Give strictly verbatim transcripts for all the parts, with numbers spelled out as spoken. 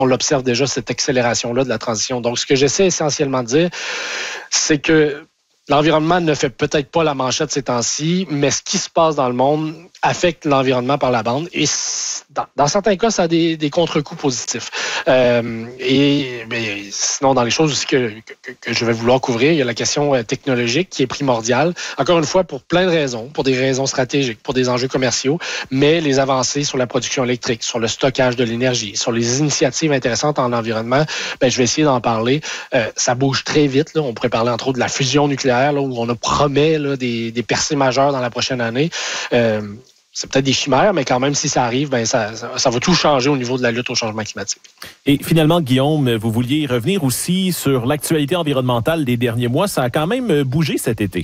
on l'observe déjà, cette accélération-là de la transition. Donc, ce que j'essaie essentiellement de dire, c'est que l'environnement ne fait peut-être pas la manchette ces temps-ci, mais ce qui se passe dans le monde affecte l'environnement par la bande. Et dans, dans certains cas, ça a des, des contre-coups positifs. Euh, et mais sinon, dans les choses aussi que, que, que je vais vouloir couvrir, il y a la question technologique qui est primordiale. Encore une fois, pour plein de raisons, pour des raisons stratégiques, pour des enjeux commerciaux, mais les avancées sur la production électrique, sur le stockage de l'énergie, sur les initiatives intéressantes en environnement, ben, je vais essayer d'en parler. Euh, ça bouge très vite. Là. On pourrait parler entre autres de la fusion nucléaire, là, où on a promet là, des, des percées majeures dans la prochaine année. Euh, C'est peut-être des chimères, mais quand même, si ça arrive, ben ça, ça, ça va tout changer au niveau de la lutte au changement climatique. Et finalement, Guillaume, vous vouliez revenir aussi sur l'actualité environnementale des derniers mois. Ça a quand même bougé cet été.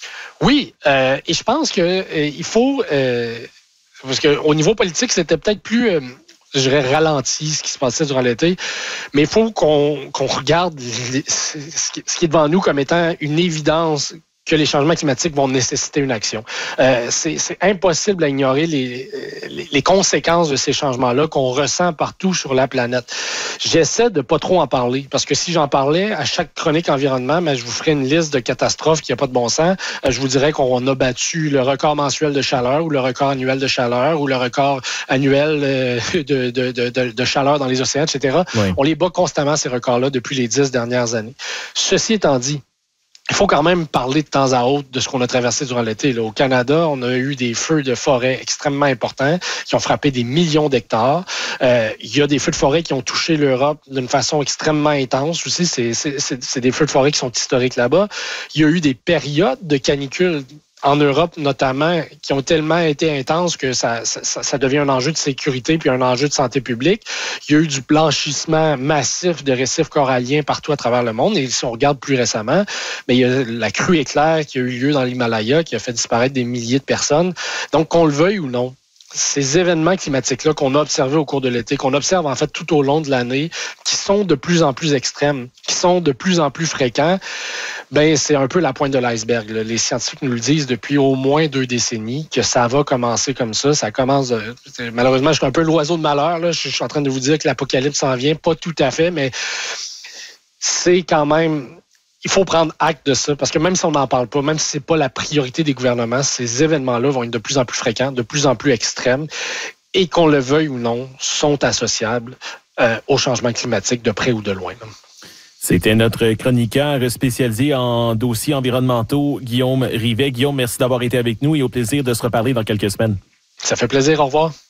Oui, euh, et je pense qu'il euh, faut... Euh, parce qu'au niveau politique, c'était peut-être plus... Euh, je dirais ralenti ce qui se passait durant l'été, mais il faut qu'on, qu'on regarde les, ce qui est devant nous comme étant une évidence que les changements climatiques vont nécessiter une action. Euh, c'est, c'est impossible à ignorer les, les, les conséquences de ces changements-là qu'on ressent partout sur la planète. J'essaie de pas trop en parler, parce que si j'en parlais à chaque chronique environnement, ben, je vous ferais une liste de catastrophes qui n'a pas de bon sens. Je vous dirais qu'on a battu le record mensuel de chaleur, ou le record annuel de chaleur, ou le record annuel de, de, de, de, de chaleur dans les océans, et cetera. Oui. On les bat constamment, ces records-là, depuis les dix dernières années. Ceci étant dit, il faut quand même parler de temps à autre de ce qu'on a traversé durant l'été. Là. Au Canada, on a eu des feux de forêt extrêmement importants qui ont frappé des millions d'hectares. Euh, il y a des feux de forêt qui ont touché l'Europe d'une façon extrêmement intense aussi. C'est, c'est, c'est, c'est des feux de forêt qui sont historiques là-bas. Il y a eu des périodes de canicule en Europe notamment, qui ont tellement été intenses que ça, ça, ça devient un enjeu de sécurité puis un enjeu de santé publique. Il y a eu du blanchissement massif de récifs coralliens partout à travers le monde. Et si on regarde plus récemment, mais il y a la crue éclair qui a eu lieu dans l'Himalaya, qui a fait disparaître des milliers de personnes. Donc, qu'on le veuille ou non, ces événements climatiques-là qu'on a observés au cours de l'été, qu'on observe en fait tout au long de l'année, qui sont de plus en plus extrêmes, qui sont de plus en plus fréquents, ben c'est un peu la pointe de l'iceberg. Là. Les scientifiques nous le disent depuis au moins deux décennies que ça va commencer comme ça. Ça commence... De... Malheureusement, je suis un peu l'oiseau de malheur. Là. Je suis en train de vous dire que l'apocalypse s'en vient. Pas tout à fait, mais c'est quand même... Il faut prendre acte de ça, parce que même si on n'en parle pas, même si c'est pas la priorité des gouvernements, ces événements-là vont être de plus en plus fréquents, de plus en plus extrêmes, et qu'on le veuille ou non, sont associables euh, au changement climatique de près ou de loin. Là. C'était notre chroniqueur spécialisé en dossiers environnementaux, Guillaume Rivet. Guillaume, merci d'avoir été avec nous et au plaisir de se reparler dans quelques semaines. Ça fait plaisir, au revoir.